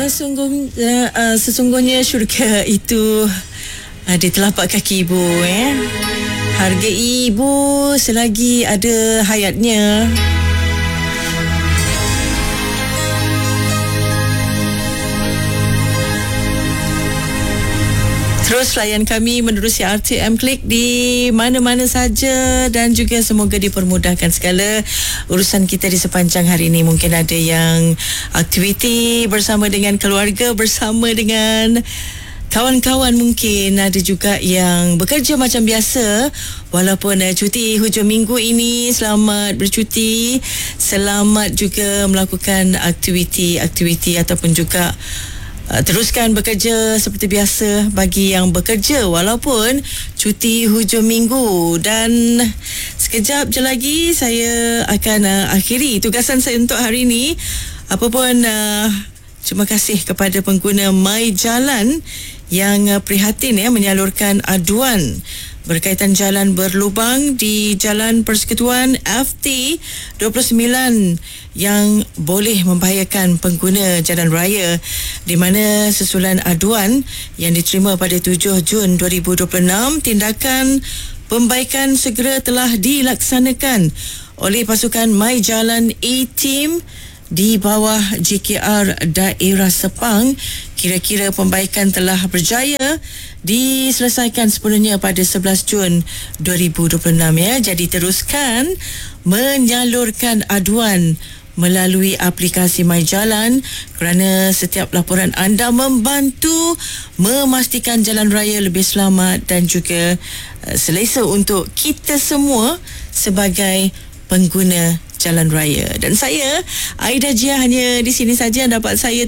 Sesungguhnya syurga itu di telapak kaki ibu. Harga ibu selagi ada hayatnya. Terus layan kami menerusi RTM Klik di mana-mana saja dan juga semoga dipermudahkan segala urusan kita di sepanjang hari ini. Mungkin ada yang aktiviti bersama dengan keluarga, bersama dengan kawan-kawan, mungkin ada juga yang bekerja macam biasa walaupun cuti hujung minggu ini. Selamat bercuti, selamat juga melakukan aktiviti ataupun juga teruskan bekerja seperti biasa bagi yang bekerja walaupun cuti hujung minggu. Dan sekejap je lagi saya akan akhiri tugasan saya untuk hari ini. Apapun terima kasih kepada pengguna My Jalan yang prihatin menyalurkan aduan berkaitan jalan berlubang di Jalan Persekutuan FT 29 yang boleh membahayakan pengguna jalan raya, di mana susulan aduan yang diterima pada 7 Jun 2026, tindakan pembaikan segera telah dilaksanakan oleh pasukan My Jalan A-Team di bawah JKR Daerah Sepang. Kira-kira pembaikan telah berjaya diselesaikan sepenuhnya pada 11 Jun 2026 Jadi teruskan menyalurkan aduan melalui aplikasi My Jalan kerana setiap laporan anda membantu memastikan jalan raya lebih selamat dan juga selesa untuk kita semua sebagai pengguna jalan raya. Dan saya, Aida Jia, hanya di sini saja dapat saya